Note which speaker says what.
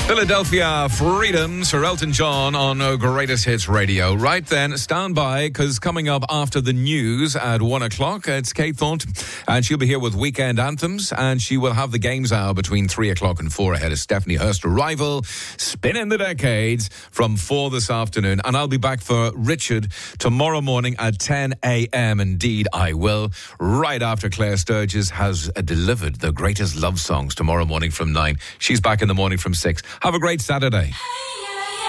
Speaker 1: Philadelphia Freedom, Sir Elton John on Greatest Hits Radio. Right then, stand by, because coming up after the news at 1 o'clock, it's Kate Thornt, and she'll be here with Weekend Anthems, and she will have the Games Hour between 3 o'clock and 4 ahead of Stephanie Hurst Arrival, Spinning the Decades from 4 this afternoon. And I'll be back for Richard tomorrow morning at 10 a.m. Indeed, I will, right after Claire Sturges has delivered the greatest love songs tomorrow morning from 9. She's back in the morning from 6. Have a great Saturday.